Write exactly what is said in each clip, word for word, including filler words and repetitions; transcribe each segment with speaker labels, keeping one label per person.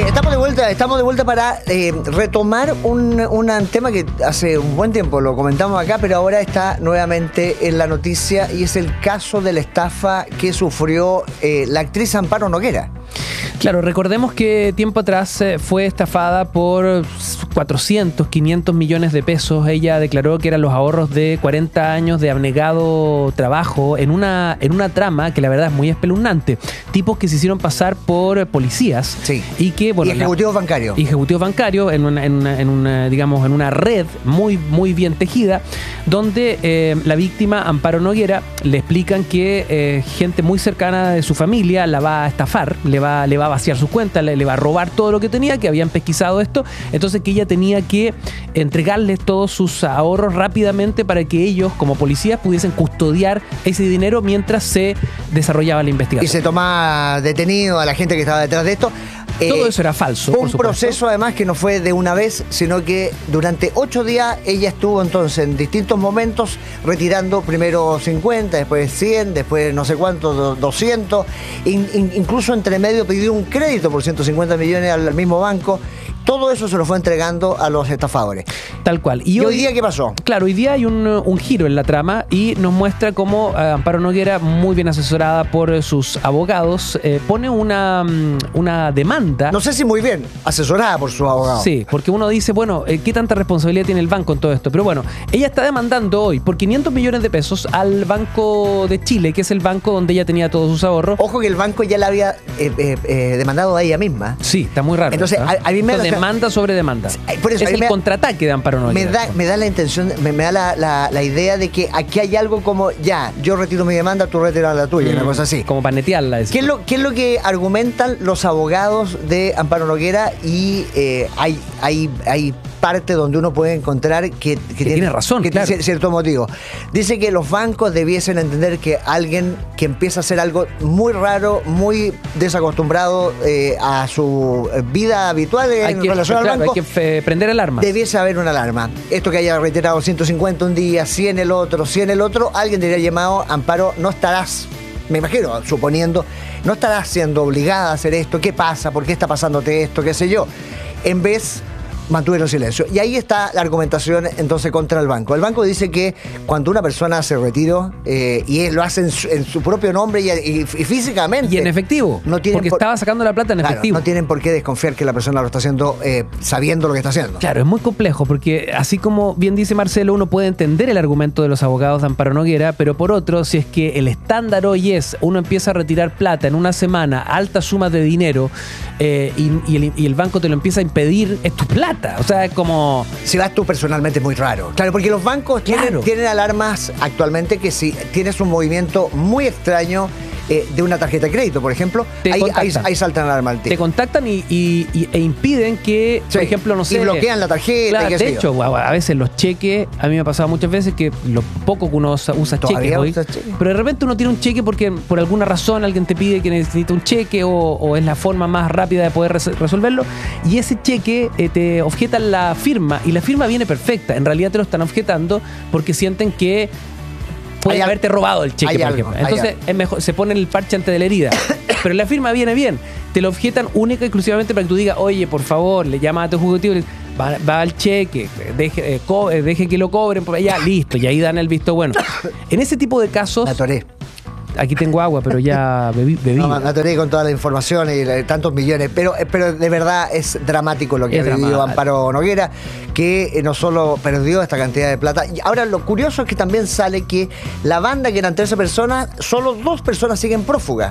Speaker 1: estamos de vuelta, estamos de vuelta para eh, retomar un, un tema que hace un buen tiempo lo comentamos acá, pero ahora está nuevamente en la noticia y es el caso de la estafa que sufrió eh, la actriz Amparo Noguera.
Speaker 2: Claro, recordemos que tiempo atrás eh, fue estafada por cuatrocientos, quinientos millones de pesos. Ella declaró que eran los ahorros de cuarenta años de abnegado trabajo en una, en una trama que la verdad es muy espeluznante. Tipos que se hicieron pasar por policías.
Speaker 1: Sí.
Speaker 2: Y que, bueno,
Speaker 1: y ejecutivos
Speaker 2: la,
Speaker 1: bancarios.
Speaker 2: Y ejecutivos bancarios en una, en una, en una, digamos, en una red muy, muy bien tejida, donde eh, la víctima, Amparo Noguera, le explican que eh, gente muy cercana de su familia la va a estafar, le va, le va a vaciar sus cuentas, le, le va a robar todo lo que tenía, que habían pesquisado esto, entonces que ella tenía que entregarles todos sus ahorros rápidamente para que ellos, como policías, pudiesen custodiar ese dinero mientras se desarrollaba la investigación.
Speaker 1: Y se toma detenido a la gente que estaba detrás de esto.
Speaker 2: Todo
Speaker 1: Eh,
Speaker 2: eso era falso.
Speaker 1: Fue
Speaker 2: por
Speaker 1: un
Speaker 2: supuesto.
Speaker 1: proceso además que no fue de una vez, sino que durante ocho días ella estuvo entonces en distintos momentos retirando primero cincuenta, después cien, después no sé cuánto, doscientos. In, in, incluso entre medio pidió un crédito por ciento cincuenta millones al, al mismo banco. Todo eso se lo fue entregando a los estafadores.
Speaker 2: Tal cual.
Speaker 1: ¿Y, ¿Y hoy, hoy día qué pasó?
Speaker 2: Claro, hoy día hay un, un giro en la trama y nos muestra cómo eh, Amparo Noguera, muy bien asesorada por eh, sus abogados, eh, pone una, una demanda.
Speaker 1: No sé si muy bien, asesorada por sus abogados.
Speaker 2: Sí, porque uno dice, bueno, eh, ¿qué tanta responsabilidad tiene el banco en todo esto? Pero bueno, ella está demandando hoy por quinientos millones de pesos al Banco de Chile, que es el banco donde ella tenía todos sus ahorros.
Speaker 1: Ojo que el banco ya la había eh, eh, eh, demandado a ella misma.
Speaker 2: Sí, está muy raro.
Speaker 1: Entonces,
Speaker 2: ¿verdad?
Speaker 1: a, a mí me...
Speaker 2: Entonces, demanda sobre demanda.
Speaker 1: Por eso,
Speaker 2: es el
Speaker 1: me,
Speaker 2: contraataque de Amparo Noguera.
Speaker 1: Me da, me da la intención, me, me da la, la, la idea de que aquí hay algo como, ya, yo retiro mi demanda, tú retiras la tuya, mm, una cosa así.
Speaker 2: Como panetearla.
Speaker 1: ¿Qué es, lo, ¿Qué es lo que argumentan los abogados de Amparo Noguera? Y eh, hay, hay, hay parte donde uno puede encontrar que, que,
Speaker 2: que
Speaker 1: tiene,
Speaker 2: tiene razón,
Speaker 1: que
Speaker 2: claro.
Speaker 1: tiene cierto motivo. Dice que los bancos debiesen entender que alguien que empieza a hacer algo muy raro, muy desacostumbrado eh, a su vida habitual en
Speaker 2: hay que,
Speaker 1: relación
Speaker 2: claro,
Speaker 1: al banco,
Speaker 2: hay que prender alarma.
Speaker 1: Debiese haber una alarma. Esto que haya retirado ciento cincuenta un día, cien el otro, cien el otro, alguien debería llamado, Amparo, no estarás, me imagino, suponiendo, no estarás siendo obligada a hacer esto, ¿qué pasa? ¿Por qué está pasándote esto? ¿Qué sé yo? En vez... mantuvieron silencio. Y ahí está la argumentación entonces contra el banco. El banco dice que cuando una persona hace retiro eh, y él lo hace en su, en su propio nombre y, y, y físicamente...
Speaker 2: Y en efectivo.
Speaker 1: No
Speaker 2: porque
Speaker 1: por,
Speaker 2: estaba sacando la plata en
Speaker 1: claro,
Speaker 2: efectivo.
Speaker 1: No tienen por qué desconfiar que la persona lo está haciendo eh, sabiendo lo que está haciendo.
Speaker 2: Claro, es muy complejo porque así como bien dice Marcelo, uno puede entender el argumento de los abogados de Amparo Noguera, pero por otro, si es que el estándar hoy es uno empieza a retirar plata en una semana, altas sumas de dinero eh, y, y, el, y el banco te lo empieza a impedir, es tu plata. O sea, es como...
Speaker 1: Si vas tú personalmente es muy raro. Claro, porque los bancos
Speaker 2: claro.
Speaker 1: tienen, tienen alarmas actualmente que si tienes un movimiento muy extraño eh, de una tarjeta de crédito, por ejemplo, ahí, ahí, ahí saltan alarma al tiro.
Speaker 2: Te contactan y, y, y, e impiden que, sí, por ejemplo, no sé...
Speaker 1: Y bloquean la tarjeta.
Speaker 2: Claro,
Speaker 1: y qué
Speaker 2: de hecho, yo. a veces los cheques, a mí me ha pasado muchas veces que lo poco que uno usa, usa cheques hoy, cheque? pero de repente uno tiene un cheque porque por alguna razón alguien te pide que necesita un cheque o, o es la forma más rápida de poder res resolverlo, y ese cheque eh, te objetan la firma y la firma viene perfecta. En realidad te lo están objetando porque sienten que pueden haberte robado el cheque, por
Speaker 1: algo,
Speaker 2: ejemplo. Entonces es mejor, se pone el parche antes de la herida. Pero la firma viene bien. Te lo objetan única y exclusivamente para que tú digas, oye, por favor, le llamas a tu ejecutivo, le, va, va al cheque, deje, eh, co deje que lo cobren, ya, listo, y ahí dan el visto bueno. En ese tipo de casos...
Speaker 1: Me atoré.
Speaker 2: Aquí tengo agua, pero ya bebí. bebí.
Speaker 1: No, me atoré con toda la información y la, tantos millones, pero, pero de verdad es dramático lo que es ha vivido Amparo Noguera, que no solo perdió esta cantidad de plata. Y ahora lo curioso es que también sale que la banda, que eran trece personas, solo dos personas siguen prófugas.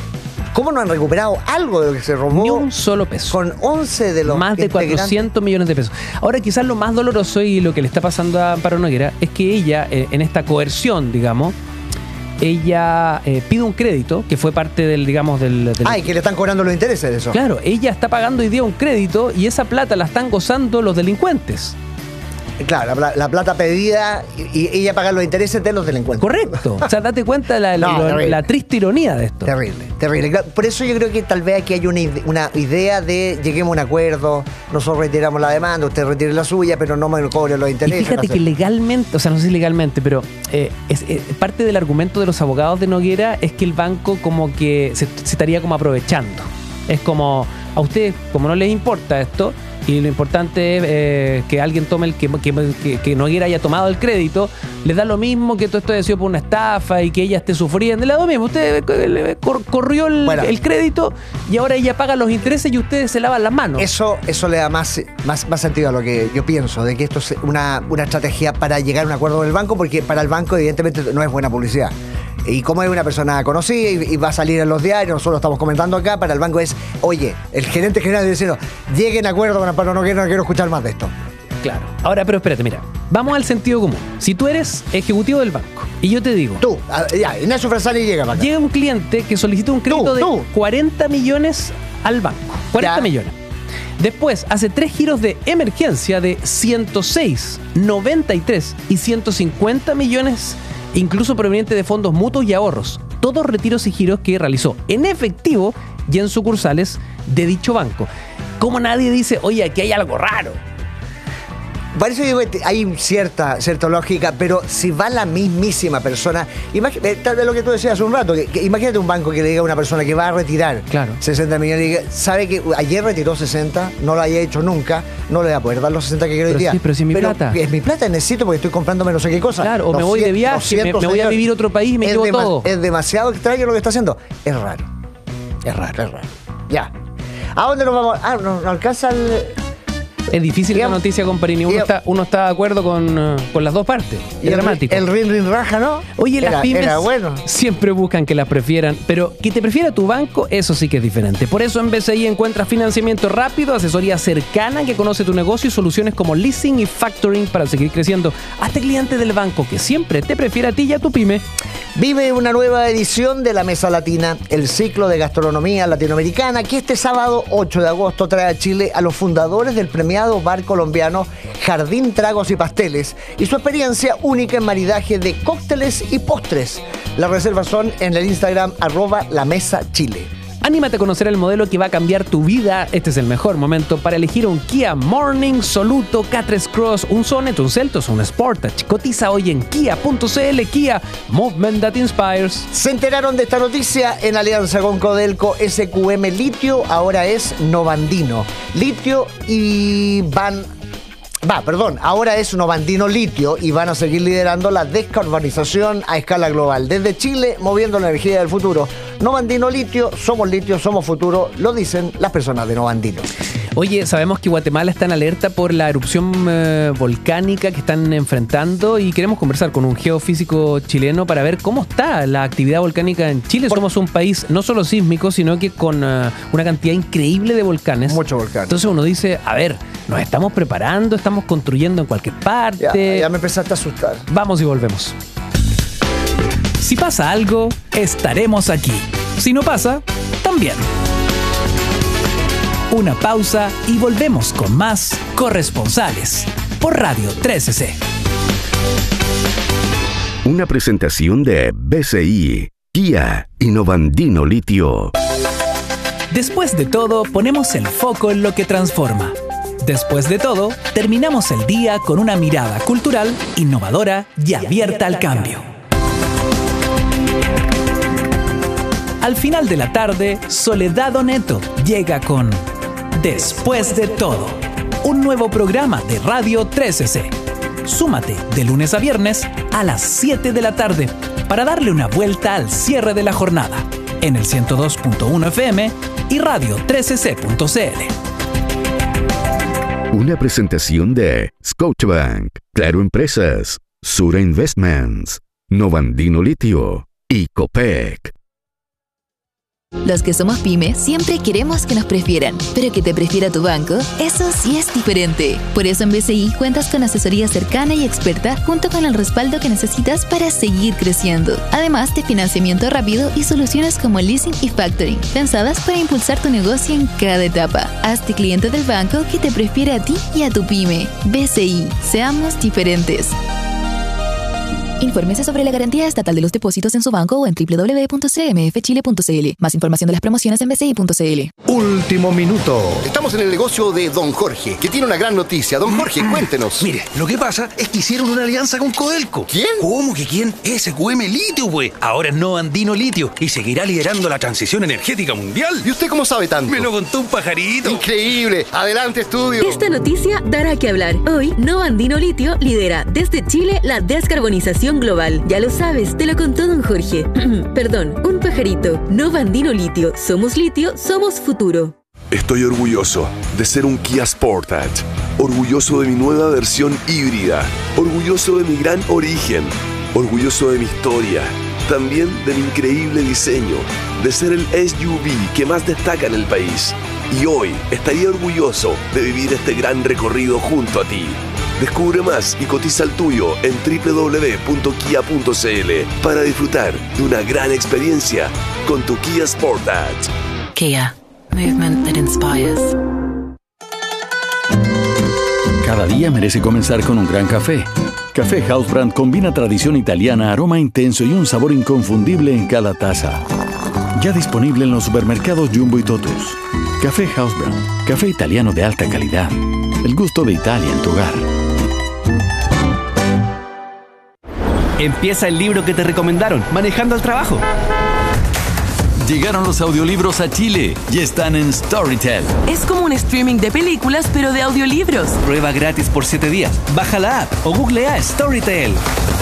Speaker 1: ¿Cómo no han recuperado algo de lo que se robó?
Speaker 2: Ni un solo peso.
Speaker 1: Con once de los
Speaker 2: más de cuatrocientos millones de pesos. Ahora, quizás lo más doloroso y lo que le está pasando a Amparo Noguera es que ella, eh, en esta coerción, digamos, ella eh, pide un crédito que fue parte del, digamos, del... del
Speaker 1: Ay, que le están cobrando los intereses de eso.
Speaker 2: Claro, ella está pagando hoy día un crédito y esa plata la están gozando los delincuentes.
Speaker 1: Claro, la, la plata pedida y, y ella paga los intereses de los delincuentes.
Speaker 2: Correcto. O sea, date cuenta la,
Speaker 1: no,
Speaker 2: la, la triste ironía de esto.
Speaker 1: Terrible, terrible. Por eso yo creo que tal vez aquí hay una, una idea de lleguemos a un acuerdo, nosotros retiramos la demanda, usted retire la suya, pero no me cobre los intereses.
Speaker 2: Y fíjate
Speaker 1: no sé.
Speaker 2: que legalmente, o sea, no sé si legalmente, pero eh, es, eh, parte del argumento de los abogados de Noguera es que el banco como que se, se estaría como aprovechando. Es como, a ustedes, como no les importa esto, y lo importante es eh, que alguien tome el que, que, que Noguera haya tomado el crédito, les da lo mismo que todo esto haya sido por una estafa y que ella esté sufriendo, le da lo mismo. Usted eh, cor, corrió el, bueno, el crédito y ahora ella paga los intereses y ustedes se lavan las manos.
Speaker 1: Eso, eso le da más, más, más sentido a lo que yo pienso, de que esto es una, una estrategia para llegar a un acuerdo con el banco, porque para el banco evidentemente no es buena publicidad. Y como es una persona conocida y, y va a salir en los diarios, nosotros lo estamos comentando acá, para el banco es, oye, el gerente general dice, no, lleguen a acuerdo con Amparo Noguera, no quiero escuchar más de esto.
Speaker 2: Claro. Ahora, pero espérate, mira, vamos al sentido común. Si tú eres ejecutivo del banco y yo te digo...
Speaker 1: Tú, ya, Ignacio Frazani llega para acá.
Speaker 2: Llega un cliente que solicita un crédito tú, de tú. cuarenta millones al banco. cuarenta ya. millones. Después hace tres giros de emergencia de ciento seis, noventa y tres y ciento cincuenta millones, incluso provenientes de fondos mutuos y ahorros. Todos retiros y giros que realizó en efectivo y en sucursales de dicho banco. Como nadie dice, oye, aquí hay algo raro.
Speaker 1: Por eso digo que hay cierta, cierta lógica, pero si va la mismísima persona, imagínate, tal vez lo que tú decías hace un rato, que, que imagínate un banco que le diga a una persona que va a retirar
Speaker 2: claro.
Speaker 1: sesenta millones y diga, sabe que ayer retiró sesenta, no lo haya hecho nunca, no le va a poder dar los sesenta que quiero hoy día.
Speaker 2: Sí, pero si es mi pero plata.
Speaker 1: Es mi plata, necesito porque estoy comprándome no sé qué cosa.
Speaker 2: Claro, o me voy de viaje, me, me voy a vivir a otro país y me llevo todo.
Speaker 1: Es demasiado extraño lo que está haciendo. Es raro.
Speaker 2: Es raro.
Speaker 1: Es raro. Ya. ¿A dónde nos vamos? Ah, nos no alcanza el...
Speaker 2: Es difícil la noticia, comparini. Uno, está, uno está de acuerdo con, uh, con las dos partes. Es dramático.
Speaker 1: El rin rin raja, ¿no?
Speaker 2: Oye,
Speaker 1: era,
Speaker 2: las pymes
Speaker 1: era bueno.
Speaker 2: siempre buscan que las prefieran, pero que te prefiera tu banco, eso sí que es diferente. Por eso en B C I encuentras financiamiento rápido, asesoría cercana que conoce tu negocio y soluciones como leasing y factoring para seguir creciendo. Hazte cliente del banco que siempre te prefiere a ti y a tu pyme.
Speaker 1: Vive una nueva edición de La Mesa Latina, el ciclo de gastronomía latinoamericana, que este sábado ocho de agosto trae a Chile a los fundadores del premiado bar colombiano Jardín Tragos y Pasteles y su experiencia única en maridaje de cócteles y postres. Las reservas son en el Instagram arroba La Mesa Chile.
Speaker 2: Anímate a conocer el modelo que va a cambiar tu vida. Este es el mejor momento para elegir un Kia Morning, Soluto, K tres Cross, un Sonet, un Celtos, un Sportage. Cotiza hoy en kia punto c l. Kia, movement that inspires.
Speaker 1: Se enteraron de esta noticia en alianza con Codelco. S Q M Litio ahora es Novandino. Litio y van... Va, perdón, ahora es Novandino Litio y van a seguir liderando la descarbonización a escala global. Desde Chile, moviendo la energía del futuro. Novandino Litio, somos litio, somos futuro, lo dicen las personas de Novandino.
Speaker 2: Oye, sabemos que Guatemala está en alerta por la erupción eh, volcánica que están enfrentando y queremos conversar con un geofísico chileno para ver cómo está la actividad volcánica en Chile. Por... Somos un país no solo sísmico, sino que con uh, una cantidad increíble de volcanes.
Speaker 1: Mucho volcán.
Speaker 2: Entonces uno dice, a ver, nos estamos preparando, estamos construyendo en cualquier parte.
Speaker 1: Ya, ya me empezaste a asustar.
Speaker 2: Vamos y volvemos. Si pasa algo, estaremos aquí. Si no pasa, también. Una pausa y volvemos con más Corresponsales por Radio trece C.
Speaker 3: Una presentación de B C I, Kia y Novandino Litio.
Speaker 4: Después de todo, ponemos el foco en lo que transforma. Después de todo, terminamos el día con una mirada cultural, innovadora y abierta al cambio. Al final de la tarde, Soledad Oneto llega con Después de todo, un nuevo programa de Radio trece C. Súmate de lunes a viernes a las siete de la tarde para darle una vuelta al cierre de la jornada en el ciento dos punto uno F M y radio trece c punto c l.
Speaker 3: Una presentación de Scotiabank, Claro Empresas, Sura Investments, Novandino Litio y Copec.
Speaker 5: Los que somos pyme siempre queremos que nos prefieran, pero que te prefiera tu banco, eso sí es diferente. Por eso en B C I cuentas con asesoría cercana y experta junto con el respaldo que necesitas para seguir creciendo. Además de financiamiento rápido y soluciones como leasing y factoring, pensadas para impulsar tu negocio en cada etapa. Hazte cliente del banco que te prefiere a ti y a tu pyme. B C I, seamos diferentes. Infórmese sobre la garantía estatal de los depósitos en su banco o en doble u doble u doble u punto c m f chile punto c l. Más información de las promociones en b c i punto c l.
Speaker 6: Último minuto.
Speaker 7: Estamos en el negocio de Don Jorge, que tiene una gran noticia. Don Jorge, cuéntenos.
Speaker 6: Mire, lo que pasa es que hicieron una alianza con Codelco.
Speaker 7: ¿Quién?
Speaker 6: ¿Cómo que quién? S Q M Litio, güey. Ahora es Novandino Litio y seguirá liderando la transición energética mundial.
Speaker 7: ¿Y usted cómo sabe tanto?
Speaker 6: Me lo contó un pajarito.
Speaker 7: Increíble. Adelante, estudio.
Speaker 8: Esta noticia dará que hablar. Hoy, Novandino Litio lidera desde Chile la descarbonización global. Ya lo sabes, te lo contó Don Jorge. Perdón, un pajarito. Novandino Litio. Somos litio, somos futuro.
Speaker 9: Estoy orgulloso de ser un Kia Sportage, orgulloso de mi nueva versión híbrida, orgulloso de mi gran origen, orgulloso de mi historia, también de mi increíble diseño, de ser el S U V que más destaca en el país. Y hoy estaría orgulloso de vivir este gran recorrido junto a ti. Descubre más y cotiza el tuyo en doble u doble u doble u punto kia punto c l para disfrutar de una gran experiencia con tu Kia Sportage.
Speaker 10: Kia. Movement that inspires.
Speaker 11: Cada día merece comenzar con un gran café. Café Housebrand combina tradición italiana, aroma intenso y un sabor inconfundible en cada taza. Ya disponible en los supermercados Jumbo y Totus. Café Housebrand, café italiano de alta calidad. El gusto de Italia en tu hogar.
Speaker 12: Empieza el libro que te recomendaron, Manejando al Trabajo.
Speaker 11: Llegaron los audiolibros a Chile y están en Storytel.
Speaker 10: Es como un streaming de películas, pero de audiolibros.
Speaker 12: Prueba gratis por siete días. Baja la app o googlea Storytel.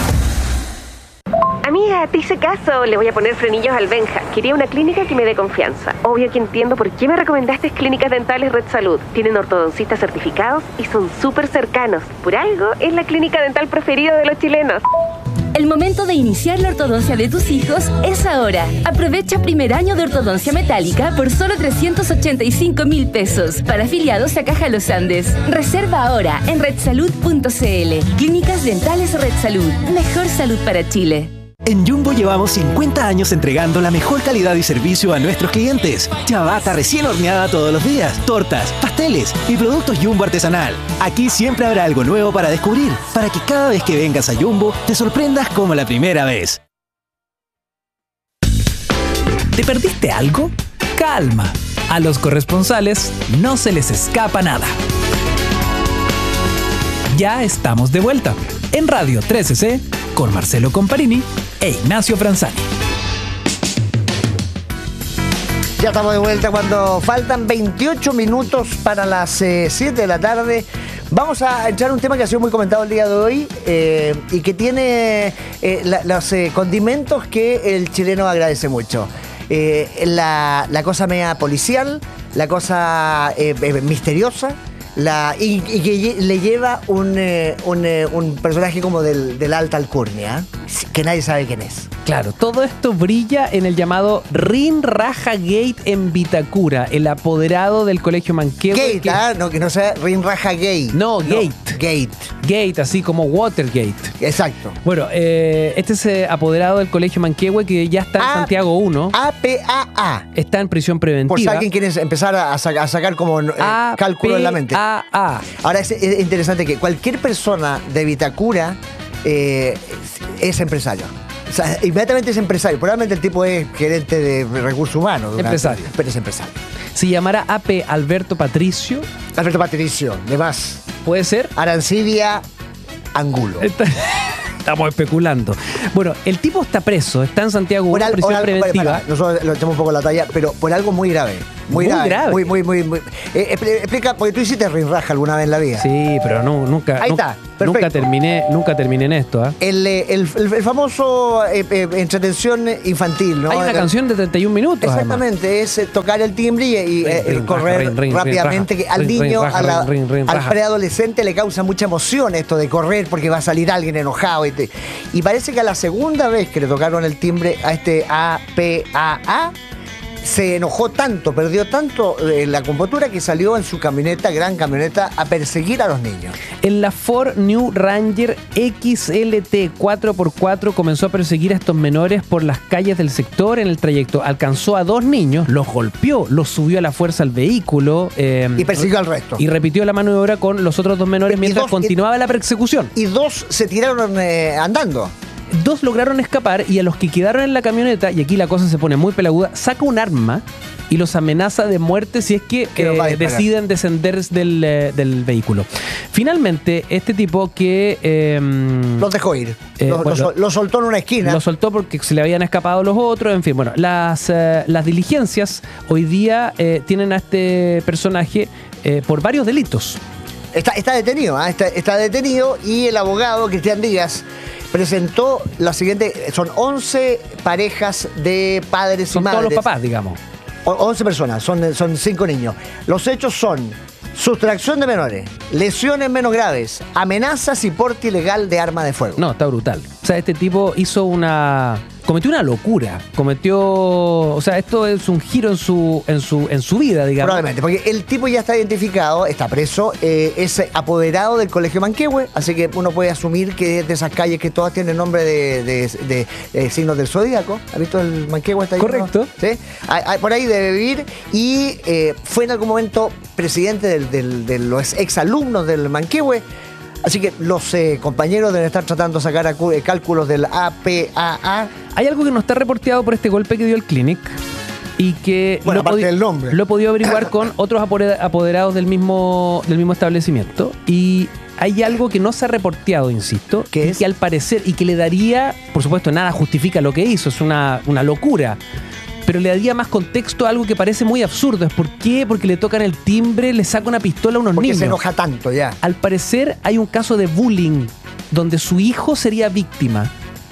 Speaker 13: Amiga, te hice caso. Le voy a poner frenillos al Benja. Quería una clínica que me dé confianza. Obvio que entiendo por qué me recomendaste Clínicas Dentales Red Salud. Tienen ortodoncistas certificados y son súper cercanos. Por algo, es la clínica dental preferida de los chilenos.
Speaker 14: El momento de iniciar la ortodoncia de tus hijos es ahora. Aprovecha primer año de ortodoncia metálica por solo trescientos ochenta y cinco mil pesos para afiliados a Caja Los Andes. Reserva ahora en red salud punto c l. Clínicas Dentales Red Salud. Mejor salud para Chile.
Speaker 15: En Jumbo llevamos cincuenta años entregando la mejor calidad y servicio a nuestros clientes. Ciabatta recién horneada todos los días, tortas, pasteles y productos Jumbo artesanal. Aquí siempre habrá algo nuevo para descubrir, para que cada vez que vengas a Jumbo te sorprendas como la primera vez.
Speaker 4: ¿Te perdiste algo? Calma. A los corresponsales no se les escapa nada. Ya estamos de vuelta en Radio trece ce con Marcelo Comparini e Ignacio Franzani.
Speaker 1: Ya estamos de vuelta cuando faltan veintiocho minutos para las eh, siete de la tarde. Vamos a echar un tema que ha sido muy comentado el día de hoy eh, y que tiene eh, la, los eh, condimentos que el chileno agradece mucho. Eh, la, la cosa media policial, la cosa eh, eh, misteriosa. La, y, y que le lleva un, eh, un, eh, un personaje como del, del alta alcurnia, que nadie sabe quién es.
Speaker 2: Claro, todo esto brilla en el llamado Rin Raja Gate en Vitacura, el apoderado del Colegio Manquehue.
Speaker 1: Gate,
Speaker 2: que...
Speaker 1: ah, no, que no sea Rin Raja Gate.
Speaker 2: No,
Speaker 1: no,
Speaker 2: Gate.
Speaker 1: Gate.
Speaker 2: Gate, así como Watergate.
Speaker 1: Exacto.
Speaker 2: Bueno, eh, este es eh, apoderado del Colegio Manquehue que ya está en
Speaker 1: A,
Speaker 2: Santiago uno.
Speaker 1: A P A A.
Speaker 2: Está en prisión preventiva.
Speaker 1: Por si alguien quiere empezar a, saca, a sacar como eh, cálculo en la mente.
Speaker 2: A A.
Speaker 1: Ahora es, es interesante que cualquier persona de Vitacura eh, es empresario. O sea, inmediatamente es empresario. Probablemente el tipo es gerente de recursos humanos.
Speaker 2: Empresario.
Speaker 1: Una, pero es empresario.
Speaker 2: Se llamará A P Alberto Patricio.
Speaker 1: Alberto Patricio, de más.
Speaker 2: ¿Puede ser?
Speaker 1: Arancibia Angulo.
Speaker 2: Está... Estamos especulando. Bueno, el tipo está preso, está en Santiago,
Speaker 1: una
Speaker 2: prisión
Speaker 1: algo,
Speaker 2: preventiva.
Speaker 1: Para, para, nosotros lo echamos un poco la talla, pero por algo muy grave. Muy,
Speaker 2: muy
Speaker 1: grave,
Speaker 2: grave.
Speaker 1: Muy, muy, muy. muy eh, explica, porque tú hiciste rinraja alguna vez en la vida.
Speaker 2: Sí, pero no, nunca.
Speaker 1: Ahí
Speaker 2: nunca,
Speaker 1: está, perfecto. Nunca
Speaker 2: terminé, nunca terminé en esto. ¿eh?
Speaker 1: El, el, el, el famoso eh, eh, entretención infantil, ¿no?
Speaker 2: Hay una
Speaker 1: el,
Speaker 2: canción de treinta y un minutos.
Speaker 1: Exactamente, además. Es eh, tocar el timbre y, y rin, eh, rin, correr raja, rin, rápidamente. Rin, que al rin, niño, raja, a la, rin, rin, al preadolescente le causa mucha emoción esto de correr porque va a salir alguien enojado. Y, te, y parece que a la segunda vez que le tocaron el timbre a este A P A A, se enojó tanto, perdió tanto eh, la compostura que salió en su camioneta, gran camioneta, a perseguir a los niños.
Speaker 2: En la Ford New Ranger X L T cuatro por cuatro comenzó a perseguir a estos menores por las calles del sector. En el trayecto alcanzó a dos niños, los golpeó, los subió a la fuerza al vehículo. Eh,
Speaker 1: y persiguió al resto.
Speaker 2: Y repitió la maniobra con los otros dos menores mientras dos, continuaba
Speaker 1: y,
Speaker 2: la persecución.
Speaker 1: Y dos se tiraron eh, andando.
Speaker 2: dos lograron escapar y a los que quedaron en la camioneta, y aquí la cosa se pone muy pelaguda, saca un arma y los amenaza de muerte si es que,
Speaker 1: Que los va a
Speaker 2: eh,
Speaker 1: disparar.
Speaker 2: deciden descender del, eh, del vehículo. Finalmente, este tipo que... eh,
Speaker 1: Los dejó ir.
Speaker 2: Eh,
Speaker 1: Los-
Speaker 2: bueno,
Speaker 1: los sol- los soltó en una esquina.
Speaker 2: Lo soltó porque se le habían escapado los otros, en fin. Bueno, las, eh, las diligencias hoy día eh, tienen a este personaje eh, por varios delitos.
Speaker 1: Está, está detenido, ¿ah? está, está detenido y el abogado Cristian Díaz presentó la siguiente, son once parejas de padres
Speaker 2: Son
Speaker 1: y madres.
Speaker 2: todos los papás, digamos.
Speaker 1: O- once personas, son, son cinco niños. Los hechos son sustracción de menores, lesiones menos graves, amenazas y porte ilegal de arma de fuego.
Speaker 2: No, está brutal. O sea, este tipo hizo una... cometió una locura. Cometió... O sea, esto es un giro en su, en su, en su vida, digamos.
Speaker 1: Probablemente, porque el tipo ya está identificado, está preso, eh, es apoderado del Colegio Manquehue, así que uno puede asumir que es de esas calles que todas tienen nombre de, de- de- de signos del zodíaco. ¿Has visto el Manquehue? Está ahí,
Speaker 2: Correcto.
Speaker 1: ¿no? ¿Sí? Hay- hay- por ahí debe vivir y eh, fue en algún momento presidente del- del- de los exalumnos del Manquehue. Así que los eh, compañeros deben estar tratando de sacar acu- eh, cálculos del A P A A.
Speaker 2: Hay algo que no está reporteado por este golpe que dio el Clinic y que
Speaker 1: Bueno,
Speaker 2: lo, he
Speaker 1: aparte
Speaker 2: podi-
Speaker 1: del nombre.
Speaker 2: lo he podido averiguar con otros apore- apoderados del mismo, del mismo establecimiento. Y hay algo que no se ha reporteado, insisto, que es que al parecer, y que le daría, por supuesto, nada justifica lo que hizo, es una, una locura, pero le daría más contexto a algo que parece muy absurdo. ¿Es por qué? Porque le tocan el timbre, le saca una pistola a unos
Speaker 1: Porque
Speaker 2: niños.
Speaker 1: se enoja tanto ya.
Speaker 2: Al parecer hay un caso de bullying donde su hijo sería víctima.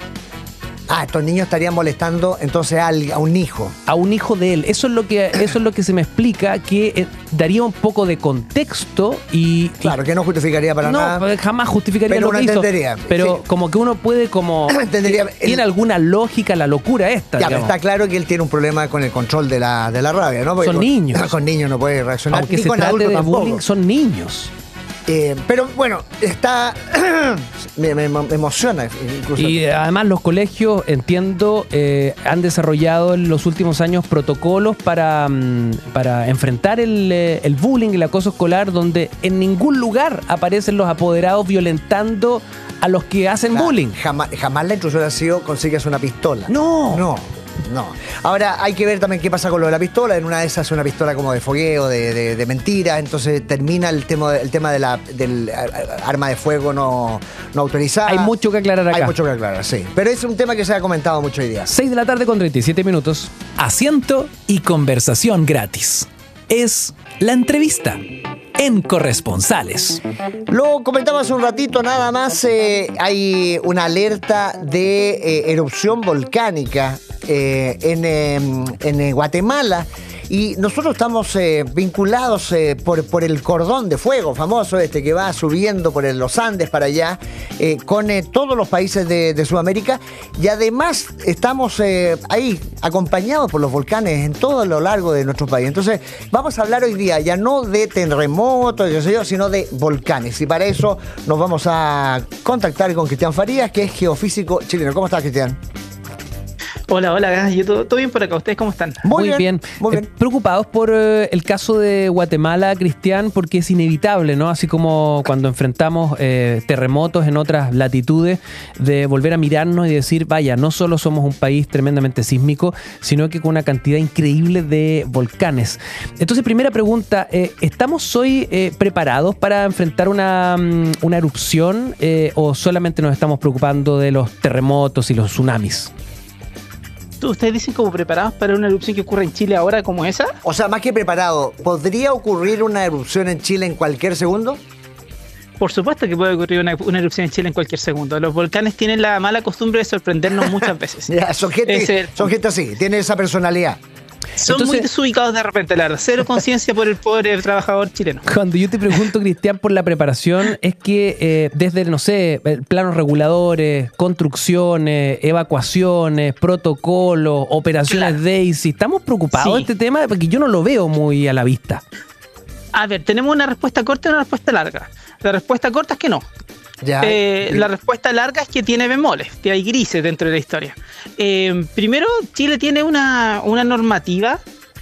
Speaker 1: Ah, estos niños estarían molestando entonces al- a un hijo.
Speaker 2: A un hijo de él. Eso es lo que, eso es lo que se me explica, que eh, daría un poco de contexto y...
Speaker 1: Claro, que no justificaría para
Speaker 2: no,
Speaker 1: nada.
Speaker 2: jamás justificaría
Speaker 1: Pero
Speaker 2: lo
Speaker 1: uno
Speaker 2: que hizo.
Speaker 1: entendería,
Speaker 2: Pero
Speaker 1: sí.
Speaker 2: como que uno puede como...
Speaker 1: Entendería
Speaker 2: eh,
Speaker 1: el-
Speaker 2: Tiene alguna lógica la locura esta,
Speaker 1: Ya, pero
Speaker 2: digamos.
Speaker 1: está claro que él tiene un problema con el control de la, de la rabia, ¿no? Porque
Speaker 2: Son
Speaker 1: con-
Speaker 2: niños.
Speaker 1: Con niños no puede reaccionar.
Speaker 2: Aunque
Speaker 1: ni
Speaker 2: se
Speaker 1: con
Speaker 2: trate
Speaker 1: adultos
Speaker 2: de
Speaker 1: tampoco.
Speaker 2: bullying, son niños.
Speaker 1: Eh, pero bueno, está. me, me- me emociona incluso.
Speaker 2: Y eh, además los colegios, entiendo, eh, han desarrollado en los últimos años protocolos para, mm, para enfrentar el, eh, el bullying, el acoso escolar, donde en ningún lugar aparecen los apoderados violentando a los que hacen
Speaker 1: Claro,
Speaker 2: bullying.
Speaker 1: Jamás, jamás la instrucción ha sido consigues una pistola.
Speaker 2: No.
Speaker 1: No. No. Ahora hay que ver también qué pasa con lo de la pistola. En una de esas es una pistola como de fogueo, de, de, de mentira. Entonces termina el tema, el tema de la, del a- a- arma de fuego no, no autorizada.
Speaker 2: Hay mucho que aclarar acá.
Speaker 1: Hay mucho que aclarar, sí. Pero es un tema que se ha comentado mucho hoy día.
Speaker 2: seis de la tarde con treinta y siete minutos.
Speaker 4: Asiento y conversación gratis. Es la entrevista en Corresponsales.
Speaker 1: Lo comentaba hace un ratito, nada más eh, hay una alerta de eh, erupción volcánica eh, en, eh, en eh, Guatemala. Y nosotros estamos eh, vinculados eh, por, por el cordón de fuego famoso este que va subiendo por el- los Andes para allá, eh, con eh, todos los países de, de Sudamérica. Y además estamos eh, ahí acompañados por los volcanes en todo lo largo de nuestro país. Entonces vamos a hablar hoy día ya no de terremotos, qué sé yo, sino de volcanes. Y para eso nos vamos a contactar con Cristian Farías, que es geofísico chileno. ¿Cómo estás, Cristian?
Speaker 16: Hola, hola, yo todo, todo bien por acá. ¿Ustedes cómo están?
Speaker 2: Muy, bien. Eh, preocupados por eh, el caso de Guatemala, Cristian, porque es inevitable, ¿no? Así como cuando enfrentamos eh, terremotos en otras latitudes, de volver a mirarnos y decir, vaya, no solo somos un país tremendamente sísmico, sino que con una cantidad increíble de volcanes. Entonces, primera pregunta, eh, ¿estamos hoy eh, preparados para enfrentar una, mm, una erupción eh, o solamente nos estamos preocupando de los terremotos y los tsunamis?
Speaker 16: ¿Tú- ¿Ustedes dicen como preparados para una erupción que ocurra en Chile ahora como esa?
Speaker 1: O sea, más que preparado, ¿podría ocurrir una erupción en Chile en cualquier segundo?
Speaker 16: Por supuesto que puede ocurrir una, una erupción en Chile en cualquier segundo. Los volcanes tienen la mala costumbre de sorprendernos muchas veces.
Speaker 1: Ya, son gente,
Speaker 16: Es el-
Speaker 1: son gente así, tiene esa personalidad.
Speaker 16: Son
Speaker 2: Entonces-
Speaker 16: muy desubicados de repente, la verdad. Cero conciencia por el pobre trabajador chileno.
Speaker 2: Cuando yo te pregunto, Cristian, por la preparación, es que eh, desde, no sé, eh, planos reguladores, construcciones, evacuaciones, protocolos, operaciones DAISY, ¿estamos preocupados de
Speaker 16: Sí.
Speaker 2: este tema? Porque yo no lo veo muy a la vista.
Speaker 16: A ver, tenemos una respuesta corta y una respuesta larga. La respuesta corta es que no.
Speaker 1: Ya.
Speaker 16: Eh, la respuesta larga es que tiene bemoles, que hay grises dentro de la historia. Eh, primero, Chile tiene una, una normativa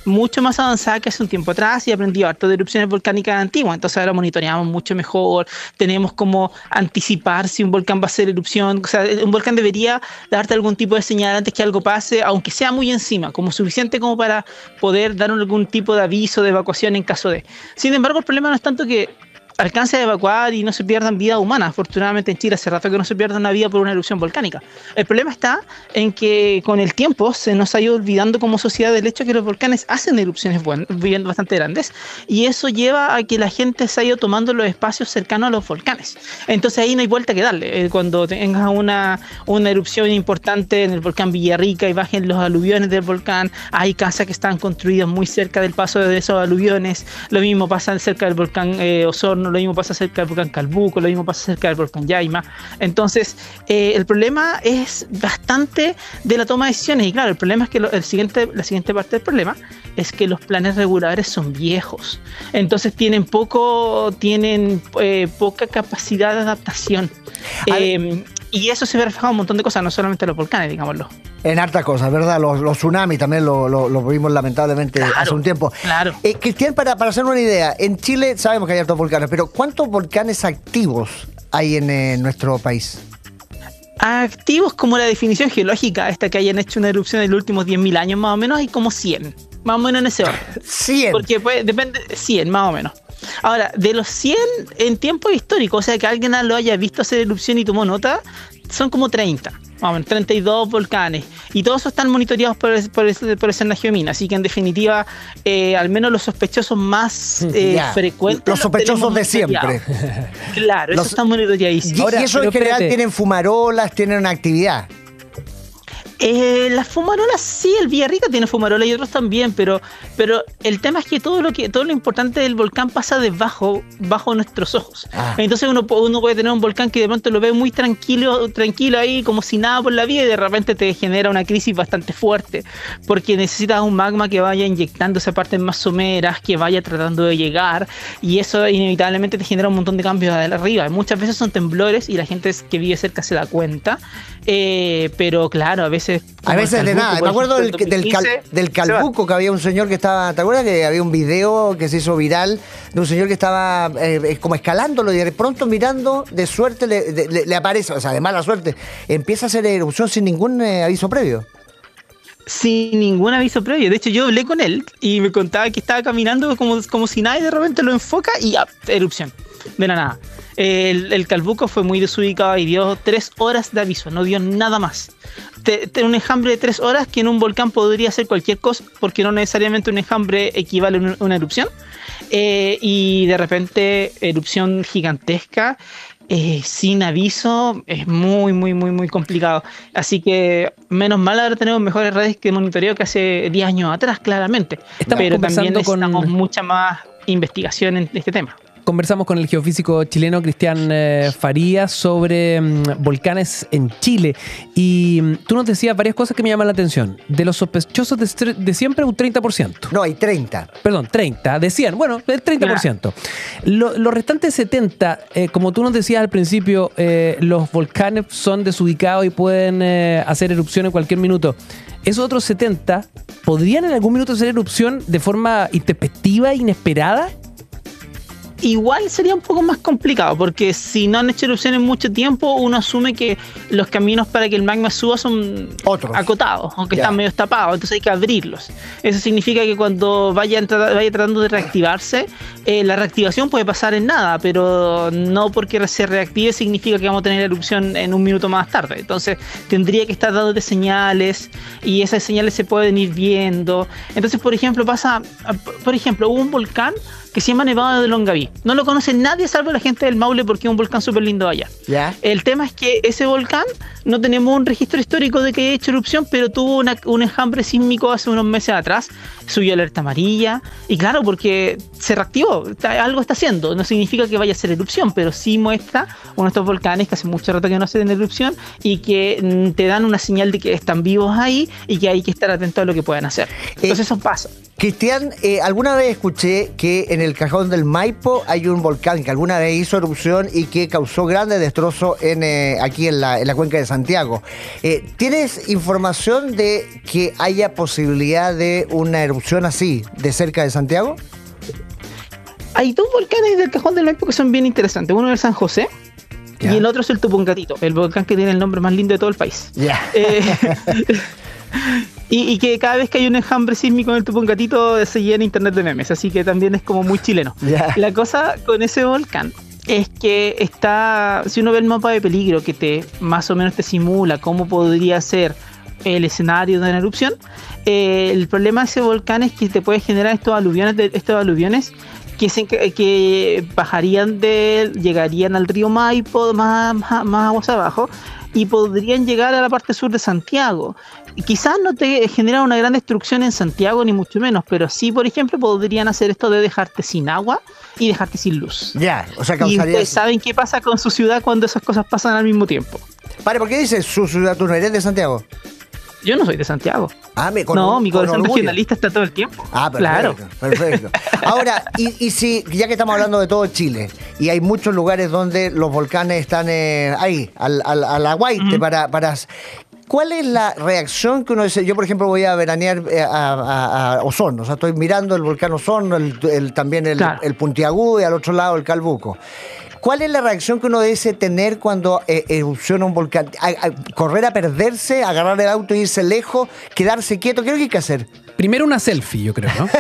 Speaker 16: mucho más avanzada que hace un tiempo atrás y aprendió harto de erupciones volcánicas antiguas. Entonces ahora monitoreamos mucho mejor, tenemos como anticipar si un volcán va a hacer erupción. O sea, un volcán debería darte algún tipo de señal antes que algo pase, aunque sea muy encima, como suficiente como para poder dar algún tipo de aviso de evacuación en caso de. Sin embargo, el problema no es tanto que alcance a evacuar y no se pierdan vidas humanas. Afortunadamente en Chile hace rato que no se pierde una vida por una erupción volcánica. El problema está en que con el tiempo se nos ha ido olvidando como sociedad del hecho que los volcanes hacen erupciones buenas, bastante grandes, y eso lleva a que la gente se ha ido tomando los espacios cercanos a los volcanes. Entonces ahí no hay vuelta que darle. Cuando tengas una, una erupción importante en el volcán Villarrica y bajen los aluviones del volcán, hay casas que están construidas muy cerca del paso de esos aluviones. Lo mismo pasa cerca del volcán eh, Osorno, lo mismo pasa cerca del volcán Calbuco, lo mismo pasa cerca del volcán Yaima. Entonces, eh, el problema es bastante de la toma de decisiones. Y claro, el problema es que lo, el siguiente, la siguiente parte del problema es que los planes regulares son viejos. Entonces tienen poco, tienen eh, poca capacidad de adaptación. Eh, y eso se ve reflejado en un montón de cosas, no solamente en los volcanes, digámoslo.
Speaker 1: En hartas cosas, ¿verdad? Los, los tsunamis también lo, lo, lo vimos lamentablemente claro, hace un tiempo. Claro. Eh, Cristian, para, para hacer una idea, en Chile sabemos que hay hartos volcanes, pero ¿cuántos volcanes activos hay en eh, nuestro país?
Speaker 16: Activos, como la definición geológica, esta que hayan hecho una erupción en los últimos diez mil años más o menos, hay como cien. Más o menos en ese orden.
Speaker 1: cien.
Speaker 16: Porque pues, depende, cien más o menos. Ahora, de los cien en tiempo histórico, o sea, que alguien lo haya visto hacer erupción y tomó nota, son como treinta. Más o menos, treinta y dos volcanes. Y todos esos están monitoreados por el, por el, por el CERNA Geomina. Así que, en definitiva, eh, al menos los sospechosos más eh, frecuentes.
Speaker 1: Los sospechosos de siempre.
Speaker 16: Claro, los, esos están monitoreadísimos.
Speaker 1: Y, Ahora, y eso en general espérate. tienen fumarolas, tienen una actividad.
Speaker 16: Eh, las fumarolas sí, el Villarrica tiene fumarolas y otros también, pero, pero el tema es que todo lo que todo lo importante del volcán pasa debajo, bajo nuestros ojos. Ah. Entonces uno, uno puede tener un volcán que de pronto lo ve muy tranquilo, tranquilo ahí, como si nada por la vida, y de repente te genera una crisis bastante fuerte, porque necesitas un magma que vaya inyectando esa parte más someras, que vaya tratando de llegar, y eso inevitablemente te genera un montón de cambios de arriba. Muchas veces son temblores y la gente que vive cerca se da cuenta, eh, pero claro, a veces
Speaker 1: A veces Calbuco, de nada. Me acuerdo del, del, cal, del Calbuco, que había un señor que estaba... ¿Te acuerdas que había un video que se hizo viral de un señor que estaba eh, como escalándolo y de pronto mirando, de suerte le, de, le, le aparece, o sea, de mala suerte, empieza a hacer erupción sin ningún eh, aviso previo?
Speaker 16: Sin ningún aviso previo. De hecho, yo hablé con él y me contaba que estaba caminando como, como si nadie de repente lo enfoca y ¡ah! Erupción. De la nada. El, el Calbuco fue muy desubicado y dio tres horas de aviso, no dio nada más. Te, te, un enjambre de tres horas que en un volcán podría ser cualquier cosa, porque no necesariamente un enjambre equivale a una, una erupción. Eh, y de repente, erupción gigantesca, eh, sin aviso, es muy, muy, muy, muy complicado. Así que, menos mal ahora tenemos mejores redes de monitoreo que hace diez años atrás, claramente. Estamos Pero también necesitamos con... mucha más investigación en este tema.
Speaker 2: Conversamos con el geofísico chileno Cristian eh, Farías sobre um, volcanes en Chile. Y um, tú nos decías varias cosas que me llaman la atención. De los sospechosos de, de siempre, un treinta por ciento.
Speaker 1: No, hay treinta.
Speaker 2: Perdón, treinta. De cien. Bueno, el treinta por ciento. Lo, los restantes setenta, eh, como tú nos decías al principio, eh, los volcanes son desubicados y pueden eh, hacer erupción en cualquier minuto. Esos otros setenta, ¿podrían en algún minuto hacer erupción de forma intempestiva, inesperada?
Speaker 16: Igual sería un poco más complicado, porque si no han hecho erupciones en mucho tiempo, uno asume que los caminos para que el magma suba son Otros. acotados, aunque yeah. están medio tapados, entonces hay que abrirlos. Eso significa que cuando vaya, vaya tratando de reactivarse, eh, la reactivación puede pasar en nada, pero no porque se reactive significa que vamos a tener erupción en un minuto más tarde. Entonces tendría que estar dándote señales, y esas señales se pueden ir viendo. Entonces, por ejemplo, pasa, por ejemplo, hubo un volcán que se llama Nevado de Longaví. No lo conoce nadie salvo la gente del Maule, porque es un volcán súper lindo allá. ¿Ya? El tema es que ese volcán no tenemos un registro histórico de que haya hecho erupción, pero tuvo una, un enjambre sísmico hace unos meses atrás, subió alerta amarilla, y claro, porque se reactivó, algo está haciendo. No significa que vaya a ser erupción, pero sí muestra uno de estos volcanes que hace mucho rato que no hacen erupción y que te dan una señal de que están vivos ahí y que hay que estar atento a lo que puedan hacer. Entonces eh, eso pasa.
Speaker 1: Cristian, eh, alguna vez escuché que en el cajón del Maipo hay un volcán que alguna vez hizo erupción y que causó grandes destrozos en, eh, aquí en la, en la cuenca de Santiago. Eh, ¿Tienes información de que haya posibilidad de una erupción así, de cerca de Santiago?
Speaker 16: Hay dos volcanes del cajón del Maipo que son bien interesantes. Uno es el San José. Ya. Y el otro es el Tupungatito, el volcán que tiene el nombre más lindo de todo el país.
Speaker 1: Ya.
Speaker 16: Eh, y, y que cada vez que hay un enjambre sísmico en el Tupungatito se llena internet de memes, así que también es como muy chileno.
Speaker 1: Ya.
Speaker 16: La cosa con ese volcán es que está, si uno ve el mapa de peligro que te más o menos te simula cómo podría ser el escenario de una erupción, eh, el problema de ese volcán es que te puede generar estos aluviones, de, estos aluviones que, se, que bajarían de, llegarían al río Maipo más, más, más aguas abajo y podrían llegar a la parte sur de Santiago. Y quizás no te genera una gran destrucción en Santiago ni mucho menos, pero sí, por ejemplo, podrían hacer esto de dejarte sin agua y dejarte sin luz.
Speaker 1: Ya, o sea,
Speaker 16: causaría... Y ustedes
Speaker 1: eso.
Speaker 16: saben qué pasa con su ciudad cuando esas cosas pasan al mismo tiempo.
Speaker 1: Vale, ¿por qué dices su ciudad? ¿Tú no eres de Santiago?
Speaker 16: Yo no soy de Santiago.
Speaker 1: Ah, me con,
Speaker 16: no, mi corazón
Speaker 1: orgullo.
Speaker 16: regionalista está todo el tiempo.
Speaker 1: Ah, perfecto,
Speaker 16: claro.
Speaker 1: Perfecto. Ahora, y, y si, ya que estamos hablando de todo Chile, y hay muchos lugares donde los volcanes están eh, ahí, al, al, al aguaite, uh-huh. para, para... ¿Cuál es la reacción que uno dice? Yo, por ejemplo, voy a veranear a, a, a Osorno, o sea, estoy mirando el volcán Osorno, el, el, también el, claro. el Puntiagudo y al otro lado el Calbuco. ¿Cuál es la reacción que uno debe tener cuando eh, erupciona un volcán? ¿A, a, ¿Correr a perderse, agarrar el auto e irse lejos, quedarse quieto? ¿Qué es lo que hay que hacer?
Speaker 2: Primero una selfie, yo creo, ¿no?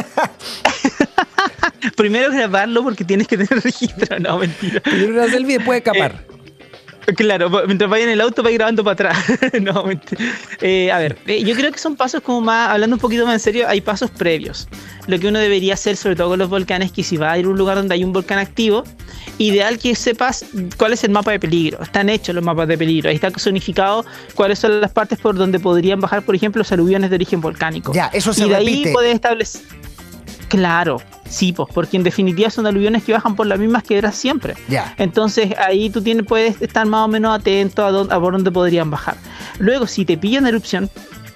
Speaker 16: Primero grabarlo porque tienes que tener registro. No, mentira.
Speaker 2: Primero una selfie y después escapar.
Speaker 16: Eh, Claro, mientras vaya en el auto va grabando para atrás. No, eh, a ver, eh, yo creo que son pasos como más, hablando un poquito más en serio, hay pasos previos. Lo que uno debería hacer, sobre todo con los volcanes, que si va a ir a un lugar donde hay un volcán activo, ideal que sepas cuál es el mapa de peligro. Están hechos los mapas de peligro, ahí está zonificado cuáles son las partes por donde podrían bajar, por ejemplo, los aluviones de origen volcánico.
Speaker 1: Ya, eso se
Speaker 16: y de
Speaker 1: repite.
Speaker 16: ahí puedes establecer... Claro, sí, pues, porque en definitiva son aluviones que bajan por las mismas piedras siempre.
Speaker 1: Ya.
Speaker 16: Entonces ahí tú tienes, puedes estar más o menos atento a, dónde, a por dónde podrían bajar. Luego, si te pillan erupción,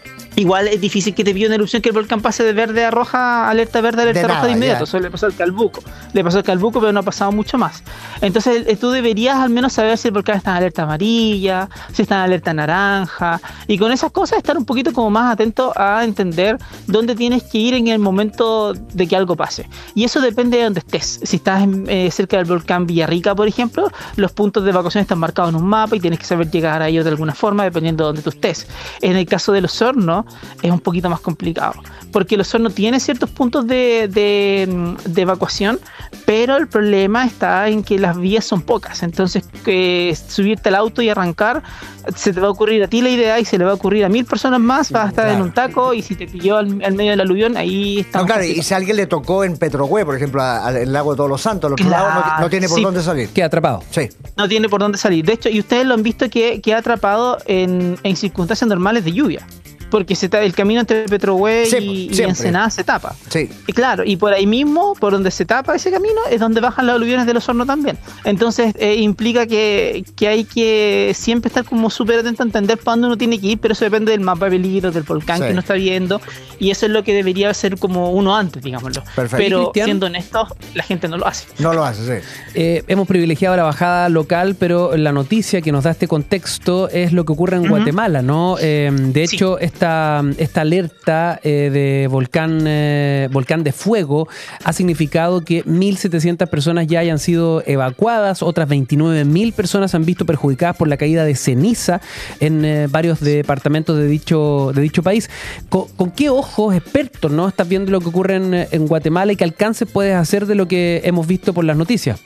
Speaker 16: igual es difícil que te pille una erupción que el volcán pase de verde a roja, alerta verde, alerta de roja nada, de inmediato. Ya. Eso le pasó al Calbuco. Le pasó al Calbuco, pero no ha pasado mucho más. Entonces tú deberías al menos saber si el volcán está en alerta amarilla, si está en alerta naranja. Y con esas cosas estar un poquito como más atento a entender dónde tienes que ir en el momento de que algo pase. Y eso depende de dónde estés. Si estás en, eh, cerca del volcán Villarrica, por ejemplo, los puntos de evacuación están marcados en un mapa y tienes que saber llegar a ellos de alguna forma dependiendo de dónde tú estés. En el caso de los hornos, es un poquito más complicado, porque el Osorno tiene ciertos puntos de, de, de evacuación, pero el problema está en que las vías son pocas, entonces eh, subirte al auto y arrancar, se te va a ocurrir a ti la idea y se le va a ocurrir a mil personas más, vas a estar claro. en un taco y si te pilló al, al medio del aluvión, ahí está.
Speaker 1: No, claro, y si a alguien le tocó en Petrohue, por ejemplo, al lago de Todos los Santos, los
Speaker 16: claro,
Speaker 1: lagos no, no tiene por
Speaker 16: sí.
Speaker 1: dónde salir.
Speaker 2: Queda atrapado.
Speaker 1: Sí.
Speaker 16: No tiene por dónde salir. De hecho, y ustedes lo han visto que queda atrapado en, en circunstancias normales de lluvia. Porque se ta- el camino entre Petrohue sí, y, y Ensenada se tapa.
Speaker 1: Sí.
Speaker 16: Y claro, y por ahí mismo, por donde se tapa ese camino, es donde bajan las aluviones de los hornos también. Entonces eh, implica que, que hay que siempre estar como súper atento a entender para dónde uno tiene que ir, pero eso depende del mapa de peligro, del volcán sí. que uno está viendo, y eso es lo que debería ser como uno antes, digámoslo.
Speaker 1: Perfecto.
Speaker 16: Pero siendo honestos, la gente no lo hace.
Speaker 1: No lo hace, sí.
Speaker 2: Eh, hemos privilegiado la bajada local, pero la noticia que nos da este contexto es lo que ocurre en uh-huh. Guatemala, ¿no? Eh, de hecho, sí. esta, esta alerta eh, de volcán, eh, volcán de fuego ha significado que mil setecientas personas ya hayan sido evacuadas, otras veintinueve mil personas han visto perjudicadas por la caída de ceniza en eh, varios departamentos de dicho, de dicho país. ¿Con, con qué ojos expertos no estás viendo lo que ocurre en, en Guatemala y qué alcance puedes hacer de lo que hemos visto por las noticias?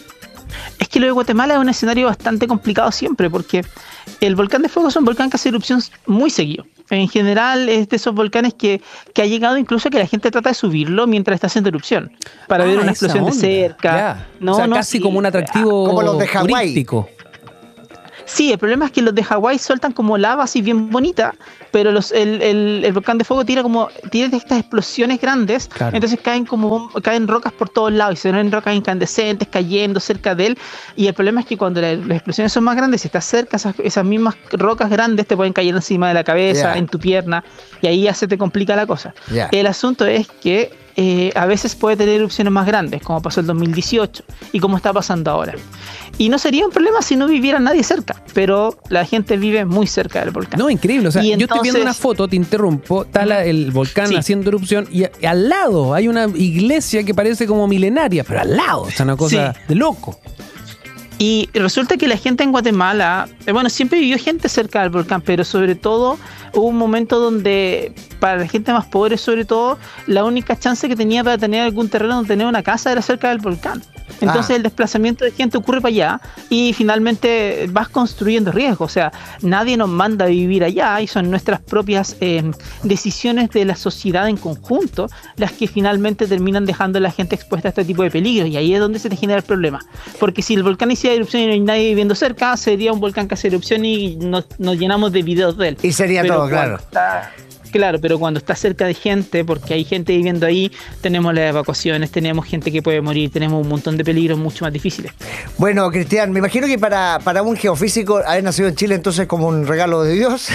Speaker 16: Es que lo de Guatemala es un escenario bastante complicado siempre, porque el volcán de fuego es un volcán que hace erupción muy seguido. En general es de esos volcanes que, que ha llegado incluso a que la gente trata de subirlo mientras está haciendo erupción, para ah, ver una explosión onda. de cerca.
Speaker 2: Yeah.
Speaker 16: No,
Speaker 2: o sea,
Speaker 16: no,
Speaker 2: casi
Speaker 16: sí.
Speaker 2: como un atractivo
Speaker 1: como los de
Speaker 2: turístico.
Speaker 16: Sí, el problema es que los de Hawái sueltan como lava así bien bonita, pero los, el, el, el volcán de fuego tira como tiene estas explosiones grandes, claro. entonces caen como caen rocas por todos lados y se ven rocas incandescentes cayendo cerca de él, y el problema es que cuando la, las explosiones son más grandes, si estás cerca, esas, esas mismas rocas grandes te pueden caer encima de la cabeza, yeah. en tu pierna, y ahí ya se te complica la cosa. Yeah. El asunto es que eh, a veces puede tener erupciones más grandes, como pasó el dos mil dieciocho y como está pasando ahora. Y no sería un problema si no viviera nadie cerca, pero la gente vive muy cerca del volcán.
Speaker 2: No, increíble. O sea,
Speaker 16: Y
Speaker 2: yo estoy viendo
Speaker 16: entonces-
Speaker 2: una foto, te interrumpo, está la- el volcán
Speaker 16: Sí.
Speaker 2: haciendo erupción y a- al lado hay una iglesia que parece como milenaria, pero al lado, o sea, una cosa
Speaker 16: Sí.
Speaker 2: de loco.
Speaker 16: Y resulta que la gente en Guatemala, eh, bueno, siempre vivió gente cerca del volcán, pero sobre todo hubo un momento donde para la gente más pobre, sobre todo, la única chance que tenía para tener algún terreno donde tener una casa era cerca del volcán. Entonces
Speaker 1: Ah.
Speaker 16: el desplazamiento de gente ocurre para allá y finalmente vas construyendo riesgo. O sea, nadie nos manda a vivir allá y son nuestras propias eh, decisiones de la sociedad en conjunto las que finalmente terminan dejando a la gente expuesta a este tipo de peligros. Y ahí es donde se te genera el problema. Porque si el volcán hiciera erupción y no hay nadie viviendo cerca, sería un volcán que hace erupción y nos, nos llenamos de videos de él.
Speaker 1: Y sería
Speaker 16: Pero
Speaker 1: todo,
Speaker 16: cuando
Speaker 1: claro.
Speaker 16: está- Claro, pero cuando está cerca de gente, porque hay gente viviendo ahí, tenemos las evacuaciones, tenemos gente que puede morir, tenemos un montón de peligros mucho más difíciles.
Speaker 1: Bueno, Cristian, me imagino que para, para un geofísico haber nacido en Chile entonces como un regalo de Dios,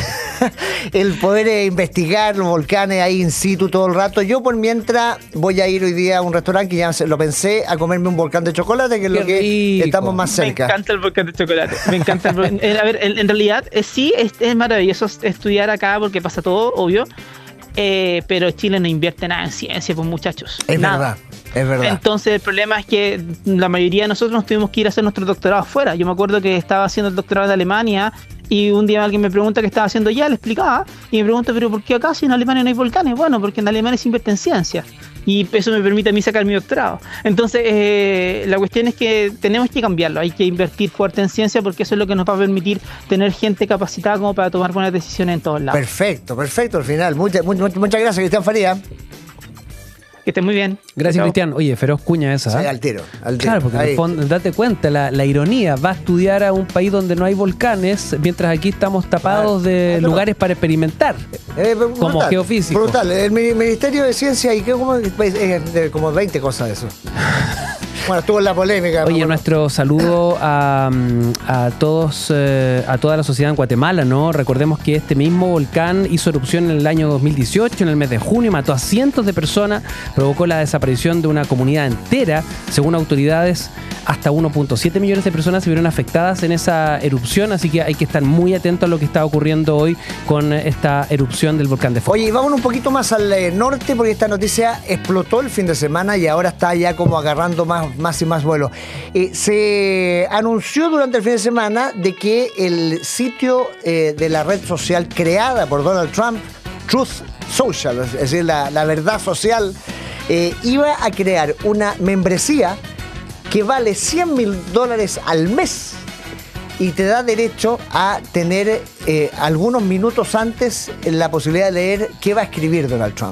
Speaker 1: el poder eh, investigar los volcanes ahí in situ todo el rato. Yo por mientras voy a ir hoy día a un restaurante que ya se- lo pensé, a comerme un volcán de chocolate, que es
Speaker 2: Qué
Speaker 1: lo que
Speaker 2: rico.
Speaker 1: estamos más cerca.
Speaker 16: Me encanta el volcán de chocolate. Me encanta el volcán. Eh, A ver, en, en realidad, eh, sí, es, es maravilloso estudiar acá porque pasa todo, obvio. Eh, pero Chile no invierte nada en ciencia, pues muchachos.
Speaker 1: Es
Speaker 16: nada.
Speaker 1: verdad, es verdad.
Speaker 16: Entonces el problema es que la mayoría de nosotros nos tuvimos que ir a hacer nuestro doctorado afuera. Yo me acuerdo que estaba haciendo el doctorado en Alemania y un día alguien me pregunta qué estaba haciendo allá, le explicaba y me pregunta, pero ¿por qué acá si en Alemania no hay volcanes? Bueno, porque en Alemania se invierte en ciencia y eso me permite a mí sacar mi doctorado. Entonces eh, la cuestión es que tenemos que cambiarlo, hay que invertir fuerte en ciencia porque eso es lo que nos va a permitir tener gente capacitada como para tomar buenas decisiones en todos lados.
Speaker 1: Perfecto, perfecto al final. Muchas, muchas, muchas gracias, Cristian Faría.
Speaker 16: Que estén muy bien.
Speaker 2: Gracias,
Speaker 16: Chao.
Speaker 2: Cristian. Oye, feroz cuña esa.
Speaker 1: Sí,
Speaker 2: ¿eh?
Speaker 1: al tiro, al tiro.
Speaker 2: Claro, porque en
Speaker 1: Ahí.
Speaker 2: el fondo, date cuenta, la, la ironía, va a estudiar a un país donde no hay volcanes, mientras aquí estamos tapados de
Speaker 1: Ah, no.
Speaker 2: lugares para experimentar.
Speaker 1: Eh,
Speaker 2: Como
Speaker 1: brutal,
Speaker 2: geofísico.
Speaker 1: Brutal. El Mi- Ministerio de Ciencia y que como, eh, de como veinte cosas de eso. Bueno, estuvo en la polémica.
Speaker 2: Oye,
Speaker 1: ¿no?
Speaker 2: nuestro saludo a, mm, a todos, eh, a toda la sociedad en Guatemala, ¿no? Recordemos que este mismo volcán hizo erupción en el año dos mil dieciocho, en el mes de junio, mató a cientos de personas, provocó la desaparición de una comunidad entera. Según autoridades, hasta uno punto siete millones de personas se vieron afectadas en esa erupción, así que hay que estar muy atentos a lo que está ocurriendo hoy con esta erupción del volcán de Foco.
Speaker 1: Oye, vamos un poquito más al eh, norte porque esta noticia explotó el fin de semana y ahora está ya como agarrando más, más y más vuelo. Eh, se anunció durante el fin de semana de que el sitio eh, de la red social creada por Donald Trump, Truth Social, es decir, la, la verdad social, eh, iba a crear una membresía que vale cien mil dólares al mes y te da derecho a tener eh, algunos minutos antes la posibilidad de leer qué va a escribir Donald Trump.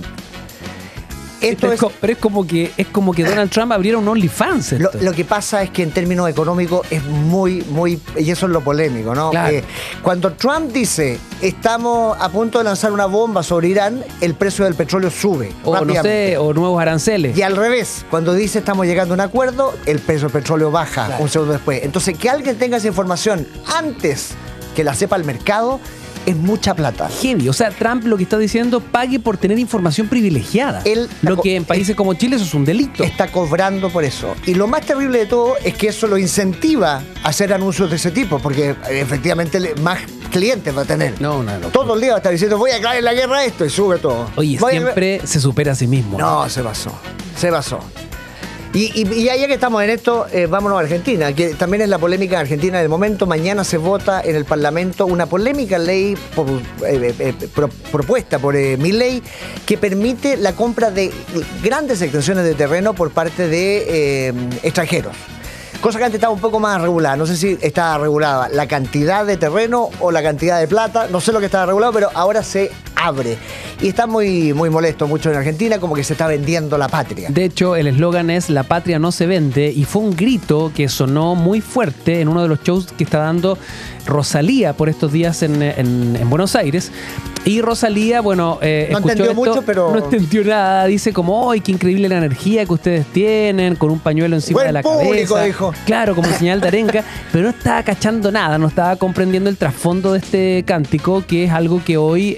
Speaker 1: Esto
Speaker 2: Pero
Speaker 1: es,
Speaker 2: es, co- pero es como que es como que Donald Trump abriera un OnlyFans.
Speaker 1: lo,
Speaker 2: esto.
Speaker 1: lo que pasa es que en términos económicos es muy, muy, y eso es lo polémico, ¿no?
Speaker 2: Claro.
Speaker 1: Eh, cuando Trump dice estamos a punto de lanzar una bomba sobre Irán, el precio del petróleo sube.
Speaker 2: o no
Speaker 1: rápidamente.
Speaker 2: sé, o nuevos aranceles.
Speaker 1: Y al revés, cuando dice estamos llegando a un acuerdo, el precio del petróleo baja un segundo después. Entonces, que alguien tenga esa información antes que la sepa el mercado es mucha plata.
Speaker 2: Heavy. O sea, Trump lo que está diciendo, pague por tener información privilegiada.
Speaker 1: Él
Speaker 2: lo que en países como Chile eso es un delito.
Speaker 1: Está cobrando por eso. Y lo más terrible de todo es que eso lo incentiva a hacer anuncios de ese tipo, porque eh, efectivamente le- más clientes va a tener.
Speaker 2: No, no, no.
Speaker 1: Todo el día va a estar diciendo voy a caer en la guerra esto y sube todo.
Speaker 2: Oye,
Speaker 1: Voy a-
Speaker 2: siempre se supera a sí mismo.
Speaker 1: No, se basó. Se basó. Y, y, y ya que estamos en esto, eh, vámonos a Argentina, que también es la polémica en Argentina del momento. Mañana se vota en el Parlamento una polémica ley por, eh, eh, pro- propuesta por eh, Milei que permite la compra de grandes extensiones de terreno por parte de eh, extranjeros. Cosa que antes estaba un poco más regulada. No sé si estaba regulada la cantidad de terreno o la cantidad de plata. No sé lo que estaba regulado, pero ahora se abre. Y está muy, muy molesto mucho en Argentina, como que se está vendiendo la patria.
Speaker 2: De hecho, el eslogan es "La patria no se vende", y fue un grito que sonó muy fuerte en uno de los shows que está dando Rosalía por estos días en, en- en Buenos Aires. Y Rosalía, bueno, eh,
Speaker 1: No
Speaker 2: escuchó
Speaker 1: entendió
Speaker 2: esto,
Speaker 1: mucho, pero-
Speaker 2: no entendió nada. Dice como, ¡ay, qué increíble la energía que ustedes tienen! Con un pañuelo encima
Speaker 1: Buen
Speaker 2: de la
Speaker 1: público,
Speaker 2: cabeza.
Speaker 1: dijo.
Speaker 2: Claro, como señal de arenga. Pero no estaba cachando nada, no estaba comprendiendo el trasfondo de este cántico, que es algo que hoy eh,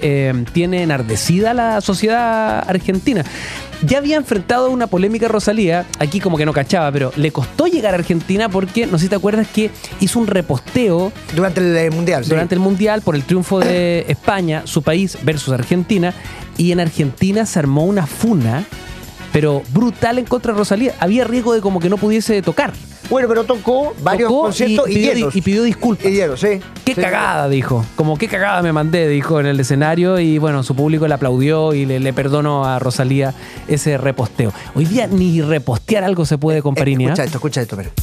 Speaker 2: tiene enardecida a la sociedad argentina. Ya había enfrentado una polémica Rosalía, aquí como que no cachaba, pero le costó llegar a Argentina porque, no sé si te acuerdas, que hizo un reposteo
Speaker 1: durante el Mundial,
Speaker 2: durante
Speaker 1: sí.
Speaker 2: el Mundial por el triunfo de España, su país, versus Argentina, y en Argentina se armó una funa, pero brutal en contra de Rosalía. Había riesgo de como que no pudiese tocar.
Speaker 1: Bueno, pero tocó varios
Speaker 2: Tocó
Speaker 1: conciertos y,
Speaker 2: y, pidió,
Speaker 1: llenos.
Speaker 2: y pidió disculpas.
Speaker 1: Y llenos, sí.
Speaker 2: Qué
Speaker 1: sí.
Speaker 2: cagada, dijo. Como qué cagada me mandé, dijo en el escenario. Y bueno, su público le aplaudió y le, le perdonó a Rosalía ese reposteo. Hoy día ni repostear algo se puede con Parini.
Speaker 1: Escucha
Speaker 2: ¿eh?
Speaker 1: esto, escucha esto, pero.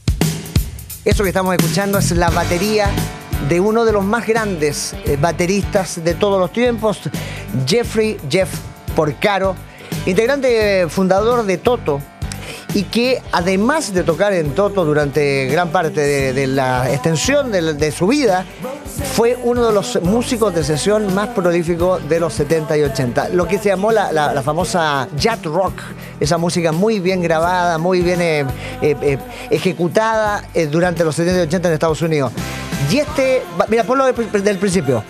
Speaker 1: Eso que estamos escuchando es la batería de uno de los más grandes eh, bateristas de todos los tiempos, Jeffrey Jeff Porcaro, integrante fundador de Toto, y que además de tocar en Toto durante gran parte de, de la extensión de, de su vida, fue uno de los músicos de sesión más prolíficos de los setenta y ochenta. Lo que se llamó la, la, la famosa Yacht Rock, esa música muy bien grabada, muy bien eh, eh, eh, ejecutada eh, durante los setenta y ochenta en Estados Unidos. Y este, mira, ponlo del, del principio.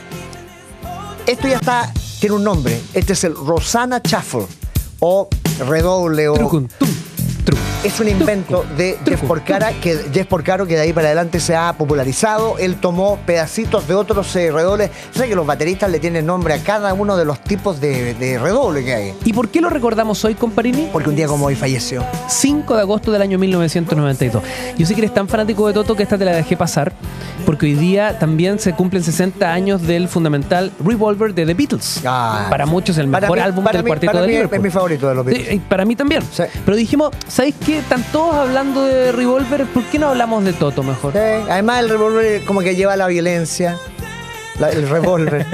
Speaker 1: Esto ya está, tiene un nombre. Este es el Rosanna Shuffle, o redoble, o...
Speaker 2: Trucun, tum.
Speaker 1: Es un invento de Jeff Porcaro, que, Jeff Porcaro, que de ahí para adelante se ha popularizado. Él tomó pedacitos de otros eh, redobles. Sé que los bateristas le tienen nombre a cada uno de los tipos de, de redoble que hay.
Speaker 2: ¿Y por qué lo recordamos hoy con Parini?
Speaker 1: Porque un día como hoy falleció.
Speaker 2: cinco de agosto del año mil novecientos noventa y dos. Yo sé que eres tan fanático de Toto que esta te la dejé pasar, porque hoy día también se cumplen sesenta años del fundamental Revolver de The Beatles.
Speaker 1: Ah,
Speaker 2: para muchos el mejor
Speaker 1: mí,
Speaker 2: álbum del
Speaker 1: mí,
Speaker 2: cuarteto de Liverpool.
Speaker 1: Es mi favorito de los Beatles.
Speaker 2: Sí, para mí también. Sí. Pero dijimos, ¿sabéis qué? Están todos hablando de Revolver, ¿por qué no hablamos de Toto mejor?
Speaker 1: Sí, además el Revolver como que lleva la violencia, la, el revólver.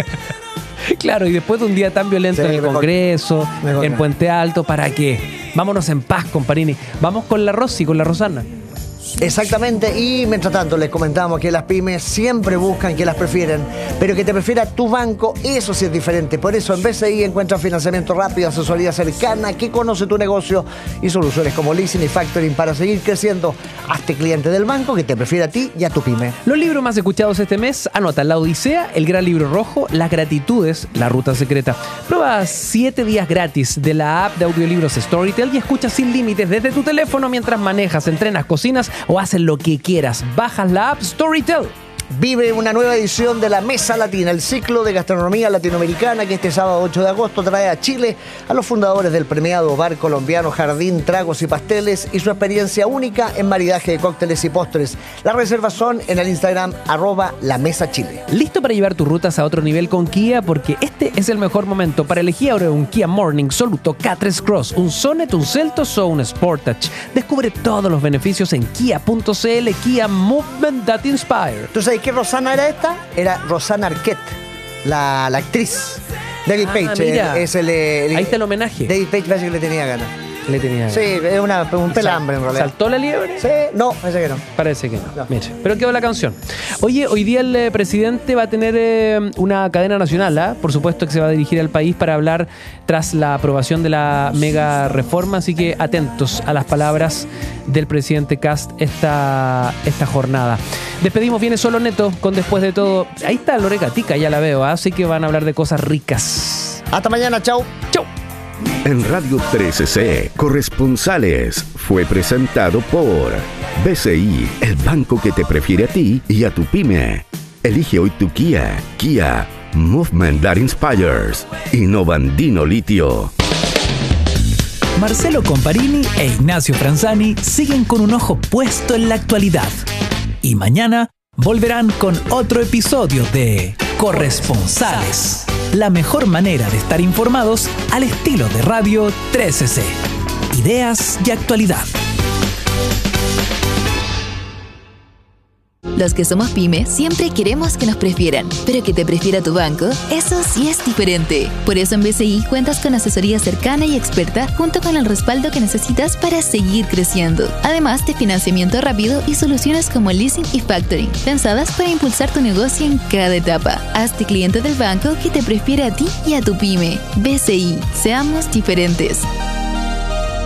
Speaker 2: Claro, y después de un día tan violento sí, en el mejor, Congreso, mejor en Puente Alto, ¿para qué? Vámonos en paz, comparini. Vamos con la Rosy, con la Rosana.
Speaker 1: Exactamente, y mientras tanto les comentamos que las pymes siempre buscan que las prefieren, pero que te prefiera tu banco, eso sí es diferente. Por eso en B C I encuentras financiamiento rápido, asesoría cercana, que conoce tu negocio y soluciones como leasing y factoring para seguir creciendo. Hazte cliente del banco que te prefiere a ti y a tu pyme.
Speaker 2: Los libros más escuchados este mes anotan La Odisea, El Gran Libro Rojo, Las Gratitudes, La Ruta Secreta. Prueba siete días gratis de la app de audiolibros Storytel y escucha sin límites desde tu teléfono mientras manejas, entrenas, cocinas o haces lo que quieras. Bajas la app Storytel.
Speaker 1: Vive una nueva edición de La Mesa Latina, el ciclo de gastronomía latinoamericana que este sábado ocho de agosto trae a Chile a los fundadores del premiado bar colombiano Jardín Tragos y Pasteles y su experiencia única en maridaje de cócteles y postres. Las reservas son en el Instagram arroba La Mesa Chile.
Speaker 2: ¿Listo para llevar tus rutas a otro nivel con Kia? Porque este es el mejor momento para elegir ahora un Kia Morning, Soluto, K tres Cross, un Sonet, un Seltos o un Sportage. Descubre todos los beneficios en kia punto c l. Kia Movement That Inspire.
Speaker 1: ¿Tú sabes qué Rosana era esta? Era Rosanna Arquette, la, la actriz. David
Speaker 2: ah,
Speaker 1: Page.
Speaker 2: Mira.
Speaker 1: Es el, el,
Speaker 2: ahí está el homenaje.
Speaker 1: David Page parece que le tenía ganas.
Speaker 2: Le tenía ganas.
Speaker 1: Sí, es una, un pelambre en realidad.
Speaker 2: ¿Saltó la liebre?
Speaker 1: Sí, no, parece que no.
Speaker 2: Parece que no. no. Mira, pero quedó la canción. Oye, hoy día el eh, presidente va a tener eh, una cadena nacional, ¿eh? Por supuesto que se va a dirigir al país para hablar tras la aprobación de la mega reforma, así que atentos a las palabras del presidente Kast esta, esta jornada. Despedimos Viene Solo Neto con Después de Todo. Ahí está Lore Gatica, ya la veo, ¿eh? Así que van a hablar de cosas ricas.
Speaker 1: Hasta mañana, chau.
Speaker 2: Chau.
Speaker 3: En Radio trece C, Corresponsales fue presentado por B C I, el banco que te prefiere a ti y a tu pyme. Elige hoy tu Kia. Kia, Movement That Inspires. Y Novandino Litio.
Speaker 4: Marcelo Comparini e Ignacio Franzani siguen con un ojo puesto en la actualidad. Y mañana volverán con otro episodio de Corresponsales. La mejor manera de estar informados al estilo de Radio trece C. Ideas y actualidad.
Speaker 5: Los que somos pyme siempre queremos que nos prefieran, pero que te prefiera tu banco, eso sí es diferente. Por eso en B C I cuentas con asesoría cercana y experta junto con el respaldo que necesitas para seguir creciendo. Además de financiamiento rápido y soluciones como leasing y factoring, pensadas para impulsar tu negocio en cada etapa. Hazte cliente del banco que te prefiere a ti y a tu pyme. B C I, seamos diferentes.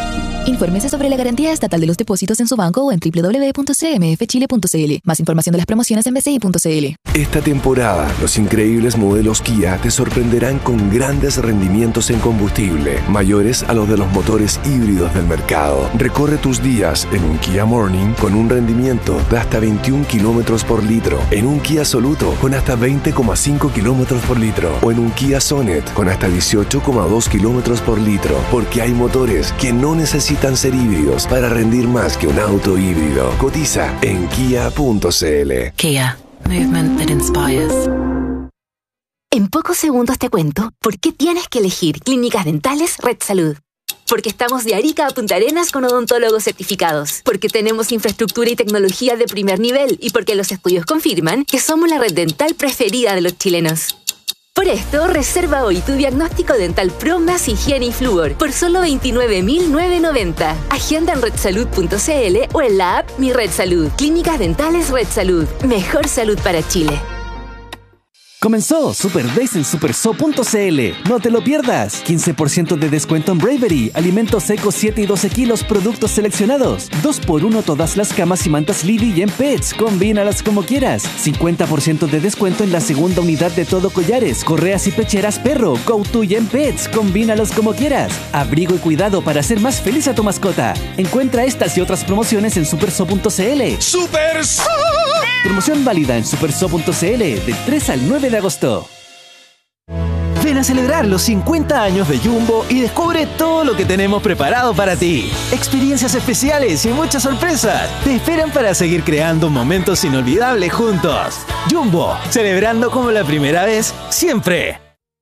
Speaker 5: Infórmese sobre la garantía estatal de los depósitos en su banco o en doble u doble u doble u punto c m f chile punto c l. Más información de las promociones en b c i punto c l.
Speaker 9: Esta temporada, los increíbles modelos Kia te sorprenderán con grandes rendimientos en combustible, mayores a los de los motores híbridos del mercado. Recorre tus días en un Kia Morning con un rendimiento de hasta veintiún kilómetros por litro, en un Kia Soluto con hasta veinte coma cinco kilómetros por litro o en un Kia Sonet con hasta dieciocho coma dos kilómetros por litro, porque hay motores que no necesitan ser híbridos para rendir más que un auto híbrido. Cotiza en kia punto c l.
Speaker 10: Kia. Movement that inspires.
Speaker 17: En pocos segundos te cuento por qué tienes que elegir Clínicas Dentales Red Salud. Porque estamos de Arica a Punta Arenas con odontólogos certificados. Porque tenemos infraestructura y tecnología de primer nivel. Y porque los estudios confirman que somos la red dental preferida de los chilenos. Por esto, reserva hoy tu diagnóstico dental Pro más higiene y flúor por solo veintinueve mil novecientos noventa. Agenda en red salud punto c l o en la app Mi Red Salud. Clínicas Dentales Red Salud. Mejor salud para Chile.
Speaker 12: Comenzó Super Days en superso punto c l. No te lo pierdas. quince por ciento de descuento en Bravery, alimentos secos siete y doce kilos, productos seleccionados. dos por uno todas las camas y mantas Lidl y en Pets. Combínalas como quieras. cincuenta por ciento de descuento en la segunda unidad de todo collares, correas y pecheras perro. Go to y en Pets. Combínalos como quieras. Abrigo y cuidado para hacer más feliz a tu mascota. Encuentra estas y otras promociones en superso punto c l.
Speaker 6: ¡Superso!
Speaker 12: Promoción válida en superso punto c l del tres al nueve de agosto.
Speaker 15: Ven a celebrar los cincuenta años de Jumbo y descubre todo lo que tenemos preparado para ti. Experiencias especiales y muchas sorpresas te esperan para seguir creando momentos inolvidables juntos. Jumbo, celebrando como la primera vez, siempre.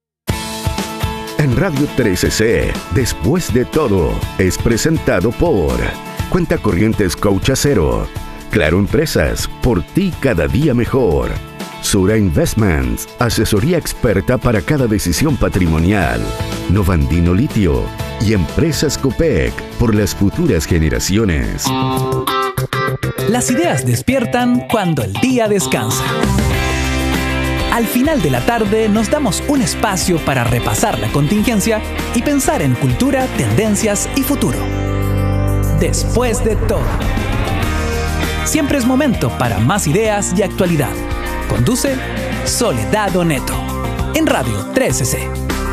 Speaker 3: En Radio trece C, Después de todo, es presentado por Cuenta Corrientes Coach Acero, Claro Empresas, por ti cada día mejor. Sura Investments, asesoría experta para cada decisión patrimonial. Novandino Litio y Empresas Copec, por las futuras generaciones.
Speaker 4: Las ideas despiertan cuando el día descansa. Al final de la tarde nos damos un espacio para repasar la contingencia y pensar en cultura, tendencias y futuro. Después de todo. Siempre es momento para más ideas y actualidad. Conduce Soledad Oneto en Radio trece C.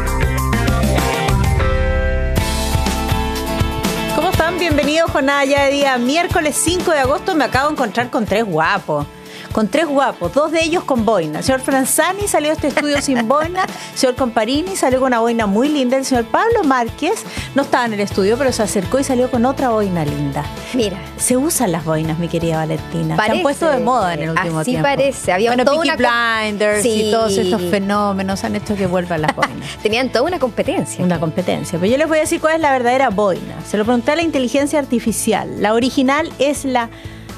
Speaker 18: ¿Cómo están? Bienvenidos, jornada ya de día miércoles cinco de agosto. Me acabo de encontrar con tres guapos. Con tres guapos, dos de ellos con boina. El señor Franzani salió de este estudio sin boina. El señor Comparini salió con una boina muy linda. El señor Pablo Márquez no estaba en el estudio, pero se acercó y salió con otra boina linda.
Speaker 19: Mira.
Speaker 18: Se usan las boinas, mi querida Valentina.
Speaker 19: Parece,
Speaker 18: se han puesto de moda en el último
Speaker 19: así
Speaker 18: tiempo.
Speaker 19: Así parece. Había
Speaker 18: bueno,
Speaker 19: toda
Speaker 18: Peaky
Speaker 19: una...
Speaker 18: Blinders
Speaker 19: sí.
Speaker 18: y todos estos fenómenos han hecho que vuelvan las boinas.
Speaker 19: Tenían toda una competencia.
Speaker 18: Una competencia. Pero yo les voy a decir cuál es la verdadera boina. Se lo pregunté a la inteligencia artificial. La original es la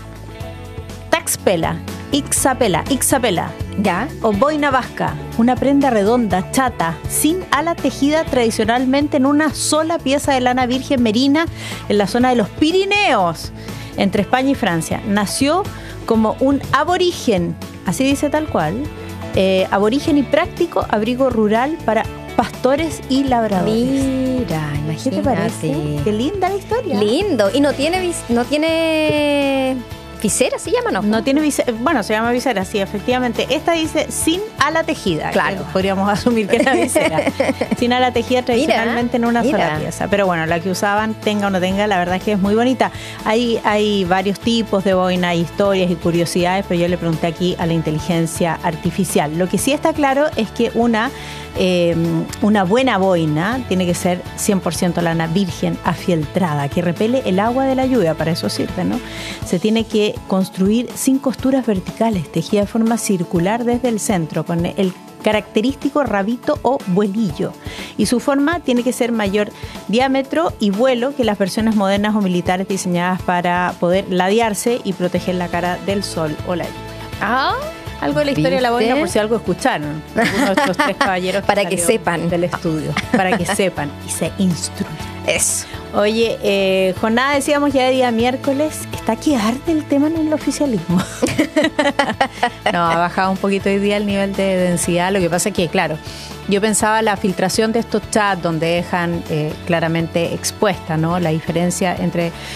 Speaker 18: Taxpela. Ixapela, Ixapela,
Speaker 19: ¿ya?
Speaker 18: O boina vasca, una prenda redonda, chata, sin ala tejida tradicionalmente en una sola pieza de lana virgen merina en la zona de los Pirineos, entre España y Francia. Nació como un aborigen, así dice tal cual, eh, aborigen y práctico abrigo rural para pastores y labradores.
Speaker 19: Mira, imagínate.
Speaker 18: ¿Qué te parece? Qué linda la historia.
Speaker 19: Lindo. Y no tiene, no tiene... ¿Visera se llama, no?
Speaker 18: No tiene visera, bueno, se llama visera, sí, efectivamente. Esta dice sin ala tejida.
Speaker 19: Claro.
Speaker 18: Podríamos asumir que era visera. Sin ala tejida tradicionalmente mira, en una
Speaker 19: mira.
Speaker 18: sola pieza. Pero bueno, la que usaban, tenga o no tenga, la verdad es que es muy bonita. Hay, hay varios tipos de boina, hay historias y curiosidades, pero yo le pregunté aquí a la inteligencia artificial. Lo que sí está claro es que una... Eh, una buena boina tiene que ser cien por ciento lana virgen afieltrada, que repele el agua de la lluvia, para eso sirve, ¿no? Se tiene que construir sin costuras verticales, tejida de forma circular desde el centro, con el característico rabito o vuelillo. Y su forma tiene que ser mayor diámetro y vuelo que las versiones modernas o militares diseñadas para poder ladearse y proteger la cara del sol o la lluvia.
Speaker 19: Ah,
Speaker 18: algo de la historia de la boina, por si algo escucharon. Uno de estos tres caballeros que
Speaker 19: para que sepan
Speaker 18: del estudio. Para que sepan y se instruyan.
Speaker 19: Eso.
Speaker 18: Oye, eh, jornada, decíamos ya de día miércoles, está que arde el tema en el oficialismo. No, ha bajado un poquito hoy día el nivel de densidad. Lo que pasa es que, claro, yo pensaba la filtración de estos chats donde dejan eh, claramente expuesta, ¿no?, la diferencia entre